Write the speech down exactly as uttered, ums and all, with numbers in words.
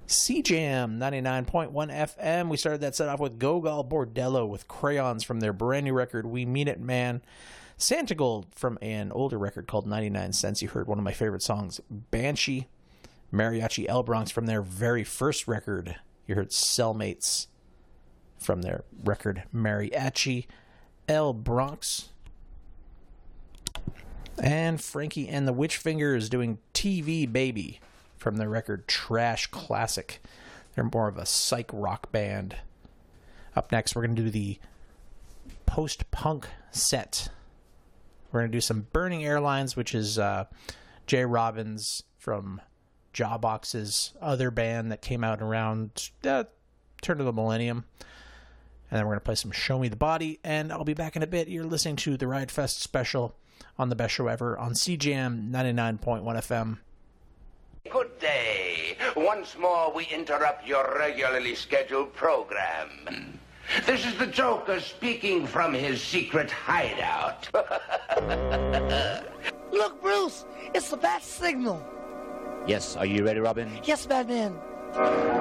C Jam ninety-nine point one F M. We started that set off with Gogol Bordello with Crayons from their brand new record, We Mean It Man. Santa Gold from an older record called ninety-nine cents. You heard one of my favorite songs, Banshee. Mariachi El Bronx from their very first record. You heard Cellmates from their record, Mariachi El Bronx. And Frankie and the Witchfingers doing T V Baby from their record Trash Classic. They're more of a psych rock band. Up next, we're going to do the post-punk set. We're going to do some Burning Airlines, which is uh, Jay Robbins from Jawbox's other band that came out around uh, turn of the millennium. And then we're going to play some Show Me the Body. And I'll be back in a bit. You're listening to the Riot Fest special on the best show ever on C Jam ninety-nine point one F M. Good day. Once more we interrupt your regularly scheduled program. This is the Joker speaking from his secret hideout. Look, Bruce, it's the bat signal. Yes, are you ready, Robin? Yes, Batman.